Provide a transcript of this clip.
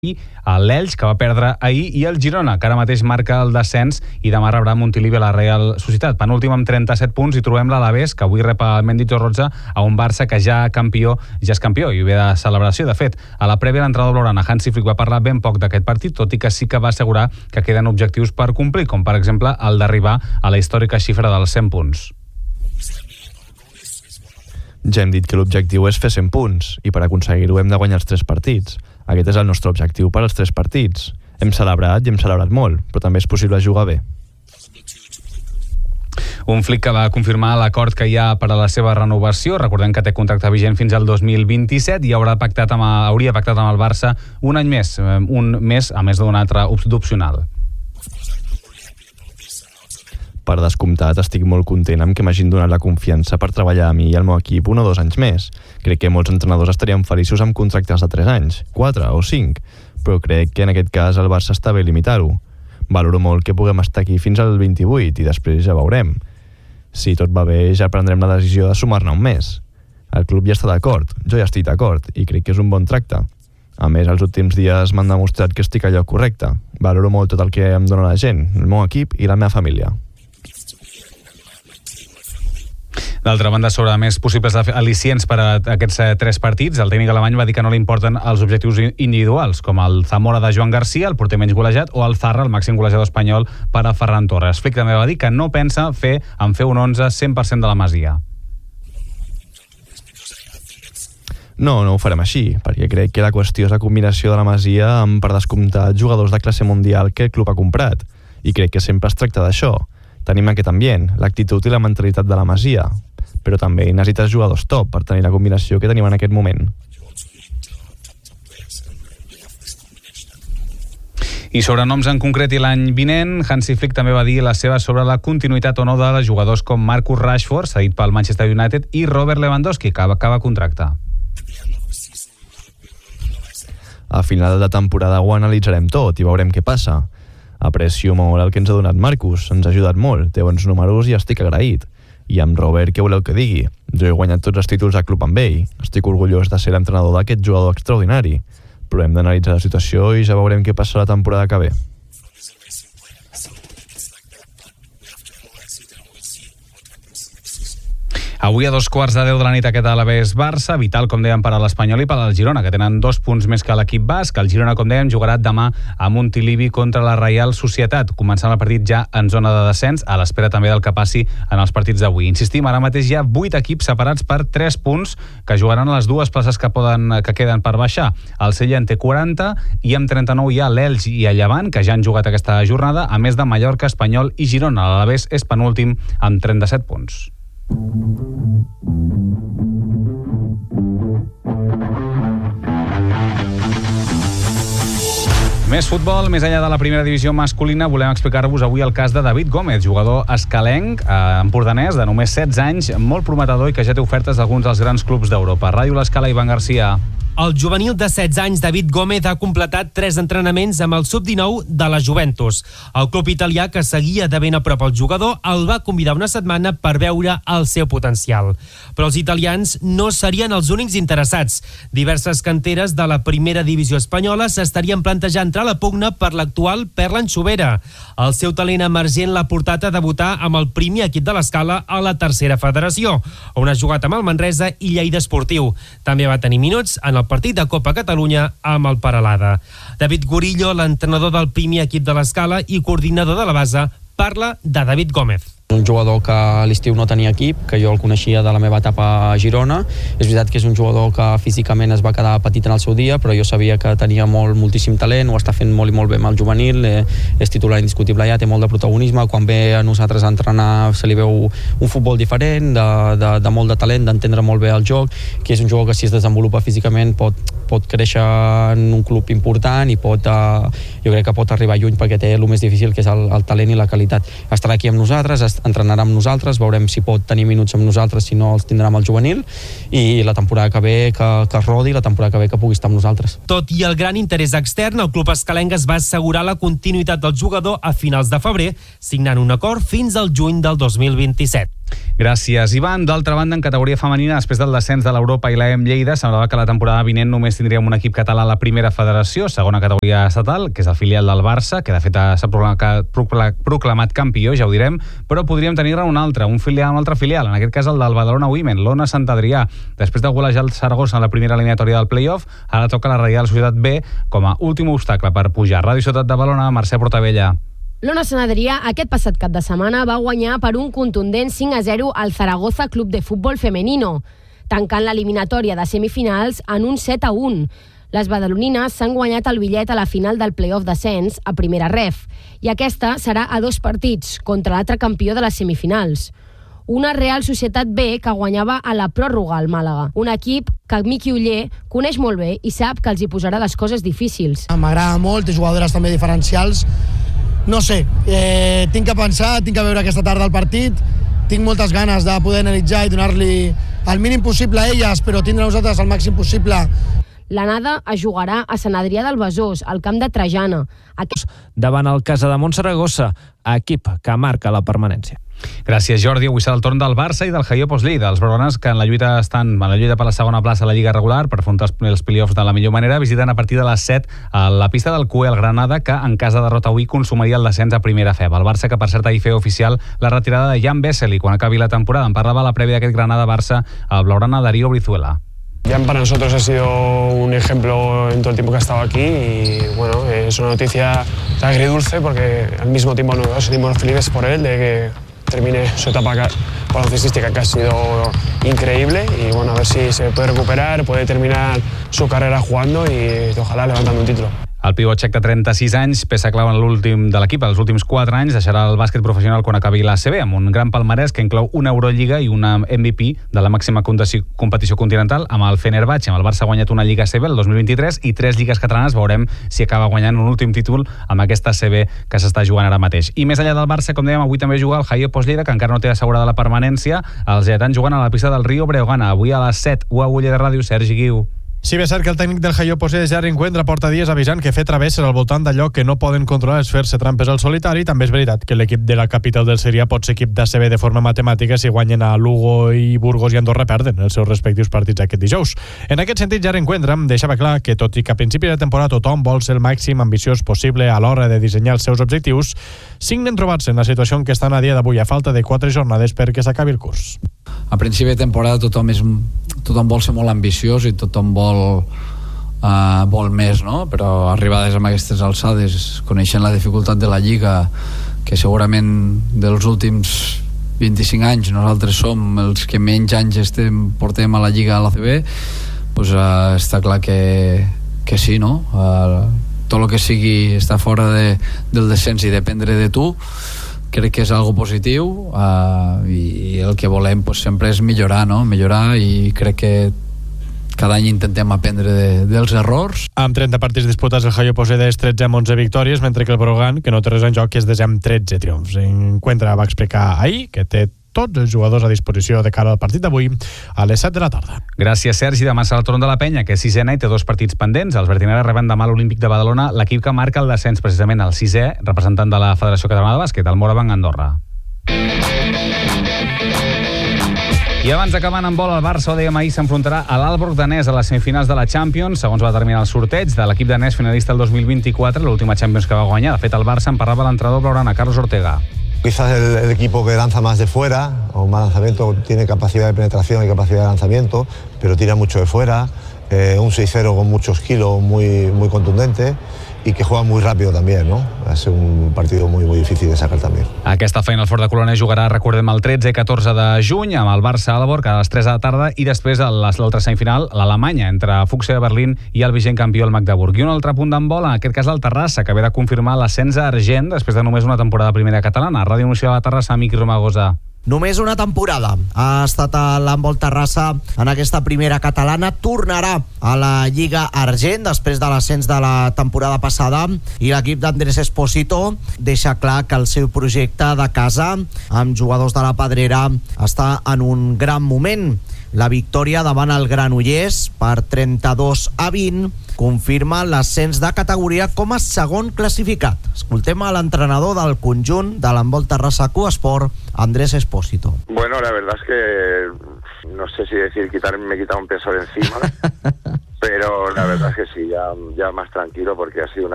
l'Elx, que va perdre ahir, i el Girona, que ara mateix marca el descens i demà rebrà Montilivi a la Real Societat. Penúltim amb 37 punts i trobem l'Alavés, que avui rep el Mendy Zorroza, a un Barça que ja és campió i ve de celebració. De fet, a la prèvia l'entrenador blaugrana Hansi Flick va parlar ben poc d'aquest partit, tot i que sí que va assegurar que queden objectius per complir, com per exemple el d'arribar a la històrica xifra dels 100 punts. Ja hem dit que l'objectiu és fer 100 punts i per aconseguir-ho hem de guanyar els 3 partits. Aquest és el nostre objectiu per als 3 partits. Hem celebrat i hem celebrat molt, però també és possible jugar bé. Un Flick que va confirmar l'acord que hi ha per a la seva renovació. Recordem que té contracte vigent fins al 2027 i hauria pactat amb el Barça un any més, un mes a més d'un altre d'opcional. Per descomptat, estic molt content amb que m'hagin donat la confiança per treballar a mi i al meu equip 1 o 2 anys més. Crec que molts entrenadors estarien feliços amb contractes de 3 anys, 4 o 5, però crec que en aquest cas el Barça està bé limitar-ho. Valoro molt que puguem estar aquí fins al 28 i després ja veurem. Si tot va bé, ja prendrem la decisió de sumar-ne un mes. El club ja està d'acord, jo ja estic d'acord i crec que és un bon tracte. A més, els últims dies m'han demostrat que estic al lloc correcte. Valoro molt tot el que em dona la gent, el meu equip i la meva família. D'altra banda, sobre més possibles al·licients per a aquests 3 partits, el tècnic alemany va dir que no li importen els objectius individuals, com el Zamora de Joan Garcia, el porter menys golejat, o el Zarra, el màxim golejador espanyol, per a Ferran Torres. Flick també va dir que no pensa fer un 11 100% de la Masia. No ho farem així, perquè crec que la qüestió és la combinació de la Masia amb, per descomptat, jugadors de classe mundial que el club ha comprat. I crec que sempre es tracta d'això. Tenim aquest ambient, l'actitud i la mentalitat de la Masia, però també necessites jugadors top per tenir la combinació que tenim en aquest moment. I sobre noms en concret i l'any vinent, Hansi Flick també va dir la seva sobre la continuïtat o no de jugadors com Marcus Rashford, cedit pel Manchester United, i Robert Lewandowski, que acaba contracte. A final de temporada ho analitzarem tot i veurem què passa. Aprecio molt el que ens ha donat Marcus, ens ha ajudat molt, té bons números i estic agraït. I amb Robert, què voleu que digui? Jo he guanyat tots els títols del club amb ell. Estic orgullós de ser l'entrenador d'aquest jugador extraordinari. Però hem d'analitzar la situació i ja veurem què passa la temporada que ve. Avui a 2:15 de la nit aquest Alavés-Barça, vital, com dèiem, per a l'Espanyol i per al Girona, que tenen 2 punts més que l'equip basc. El Girona, com dèiem, jugarà demà a Montilivi contra la Real Societat, començant el partit ja en zona de descens, a l'espera també del que passi en els partits d'avui. Insistim, ara mateix hi ha 8 equips separats per 3 punts que jugaran a les 2 places que queden per baixar. El Sella en té 40 i amb 39 hi ha l'Elx i el Llevant, que ja han jugat aquesta jornada, a més de Mallorca, Espanyol i Girona. L'Alavés és penúltim amb 37 punts. Més futbol, més enllà de la primera divisió masculina, volem explicar-vos avui el cas de David Gómez, jugador escalenc, empordanès, de només 16 anys, molt prometedor i que ja té ofertes d'alguns dels grans clubs d'Europa. Ràdio L'Escala, Ivan Garcia. El juvenil de 16 anys, David Gómez, ha completat 3 entrenaments amb el sub-19 de la Juventus. El club italià, que seguia de ben a prop el jugador, el va convidar una setmana per veure el seu potencial. Però els italians no serien els únics interessats. Diverses canteres de la primera divisió espanyola s'estarien plantejant entrar a la pugna per l'actual Perlan Xubera. El seu talent emergent l'ha portat a debutar amb el primer equip de l'Escala a la tercera federació, on ha jugat amb el Manresa i Lleida Esportiu. També va tenir minuts en el partit de Copa Catalunya amb el Peralada. David Gorillo, l'entrenador del primer equip de l'Escala i coordinador de la base, parla de David Gómez. Un jugador que a l'estiu no tenia equip, que jo el coneixia de la meva etapa a Girona. És veritat que és un jugador que físicament es va quedar petit en el seu dia, però jo sabia que tenia moltíssim talent, ho està fent molt i molt bé amb el juvenil, és titular indiscutible ja, té molt de protagonisme. Quan ve a nosaltres a entrenar se li veu un futbol diferent, de molt de talent, d'entendre molt bé el joc, que és un jugador que si es desenvolupa físicament pot créixer en un club important i jo crec que pot arribar lluny, perquè té el més difícil, que és el talent i la qualitat. Estarà aquí amb nosaltres, entrenarà amb nosaltres, veurem si pot tenir minuts amb nosaltres, si no els tindrà amb el juvenil, i la temporada que ve que rodi, la temporada que ve que pugui estar amb nosaltres. Tot i el gran interès extern, el club escalenc es va assegurar la continuïtat del jugador a finals de febrer, signant un acord fins al juny del 2027. Gràcies, Ivan. D'altra banda, en categoria femenina, després del descens de l'Europa i l'EM Lleida, semblava que la temporada vinent només tindríem un equip català a la primera federació, segona categoria estatal, que és el filial del Barça, que de fet s'ha proclamat campió, ja ho direm, però podríem tenir-ne un altre filial, en aquest cas el del Badalona Women, l'Ona Sant Adrià. Després de golejar el Saragossa en la primera eliminatòria del play-off, ara toca la Reial Societat B com a últim obstacle per pujar. Ràdio Ciutat de Badalona, Mercè Portabella. L'Ona Sant Adrià aquest passat cap de setmana va guanyar per un contundent 5-0 al Zaragoza Club de Futbol Femenino, tancant l'eliminatòria de semifinals en un 7-1. Les badalonines s'han guanyat el bitllet a la final del play-off d'ascens a primera ref, i aquesta serà a 2 partits contra l'altre campió de les semifinals. Una Real Societat B que guanyava a la pròrroga al Màlaga, un equip que Miqui Oller coneix molt bé i sap que els hi posarà les coses difícils. M'agrada molt, té jugadores també diferencials. No sé, tinc que pensar, tinc que veure aquesta tarda el partit, tinc moltes ganes de poder analitzar i donar-li el mínim possible a elles, però tindre a nosaltres el màxim possible. L'anada es jugarà a Sant Adrià del Besòs, al camp de Trajana. Davant el Casademont Saragossa, equip que marca la permanència. Gràcies, Jordi. Avui serà el torn del Barça i del Jaiopos Lleida. Els blaugranes, que en la lluita estan per la segona plaça a la Lliga regular per afrontar els play-offs de la millor manera, visiten a partir de les 7 a la pista del CUE el Granada, que en cas de derrota avui consumaria el descens a primera feb. El Barça, que per cert ahir feia oficial la retirada de Jan Vesely quan acabi la temporada. En parlava a la prèvia d'aquest Granada-Barça el blaugrana Darío Brizuela. Jan para nosotros ha sido un ejemplo en todo el tiempo que ha estado aquí y bueno, es una noticia agridulce porque al mismo tiempo nos sentimos felices por él de que termine su etapa baloncestística, que ha sido increíble, y bueno, a ver si se puede recuperar, puede terminar su carrera jugando y ojalá levantando un título. El pivot txec de 36 anys, peça clau en l'últim de l'equip, els últims 4 anys, deixarà el bàsquet professional quan acabi l'ACB, amb un gran palmarès que inclou una Eurolliga i una MVP de la màxima competició continental amb el Fenerbahçe. Amb el Barça ha guanyat una Lliga ACB el 2023 i 3 lligues catalanes. Veurem si acaba guanyant un últim títol amb aquesta ACB que s'està jugant ara mateix. I més enllà del Barça, com dèiem, avui també juga el Jaiopos Lleida, que encara no té assegurada la permanència. Els lleidatans jugant a la pista del Rio Breogana. Avui a les 7, UAU de Ràdio, Sergi Guiu. Sí, bé, cert que el tècnic del Jaiopos Lleida, Gerard Encuentra, porta dies avisant que fer travesses al voltant d'allò que no poden controlar és fer-se trampes al solitari. També és veritat que l'equip de la capital del Segrià pot ser equip d'ACB de forma matemàtica si guanyen a Lugo i Burgos i Andorra perden els seus respectius partits aquest dijous. En aquest sentit, Gerard Encuentra deixava clar que, tot i que a principi de temporada tothom vol ser el màxim ambiciós possible a l'hora de dissenyar els seus objectius, signen trobar-se en la situació en què estan a dia d'avui a falta de 4 jornades perquè s'acabi el curs. A principi de temporada tothom vol ser molt ambiciós i tothom vol més, no? Però arribades amb aquestes alçades, coneixent la dificultat de la Lliga, que segurament dels últims 25 anys nosaltres som els que menys anys portem a la Lliga a l'ACB, doncs està clar que sí, no? Tot el que sigui estar fora del descens i dependre de tu crec que és algo positiu, i el que volem pues, sempre és millorar, no? Millorar, i crec que cada any intentem aprendre dels errors. Amb 30 partits disputats, el Jaiopos Lleida és 13 amb 11 victòries, mentre que el Breogán, que no té res en joc, és 10 amb 13 triomfs. Encuentra va explicar ahir que té tots els jugadors a disposició de cara al partit d'avui a les 7 de la tarda. Gràcies, Sergi. Demà serà el torn de la Penya, que és sisena i té 2 partits pendents. Els verdineres reben demà l'Olímpic de Badalona, l'equip que marca el descens precisament el 6è, representant de la Federació Catalana de Bàsquet, el Morabanc Andorra. I abans d'acabant en vol, el Barça, ho dèiem ahir, s'enfrontarà a l'Aalborg danès a les semifinals de la Champions, segons va determinar el sorteig de l'equip danès finalista el 2024, l'última Champions que va guanyar. De fet, el Barça en parlava l'entrenador blaugrana, Carlos Ortega. Quizás el equipo que lanza más de fuera, o más lanzamiento, tiene capacidad de penetración y capacidad de lanzamiento, pero tira mucho de fuera, un 6-0 con muchos kilos, muy contundente, y que juega muy rápido también, ¿no? Va a ser un partido muy difícil de sacar también. Aquesta Final Four de Colònia jugarà, recordem, el 13 i 14 de juny amb el Barça-Aalborg a les 3 de la tarda, i després l'altra semifinal, l'Alemanya, entre Fuchsia de Berlín i el vigent campió, el Magdeburg. I un altre punt d'envol, en aquest cas el Terrassa, que ve de confirmar l'ascens a Argent després de només una temporada primera catalana. Ràdio Nacional de Terrassa, Miqui Romagosa. Només una temporada ha estat a l'handbol Terrassa en aquesta primera catalana. Tornarà a la Lliga Argent després de l'ascens de la temporada passada, i l'equip d'Andrés Esposito deixa clar que el seu projecte de casa amb jugadors de la Pedrera està en un gran moment. La victòria davant el Granollers per 32-20 confirma l'ascens de categoria com a segon classificat. Escoltem a l'entrenador del conjunt de l'handbol Terrassa Cuesport, Andrés Espósito. Bueno, la verdad es que no sé si decir me he quitado un peso de encima, pero la verdad es que sí, ya más tranquilo porque ha sido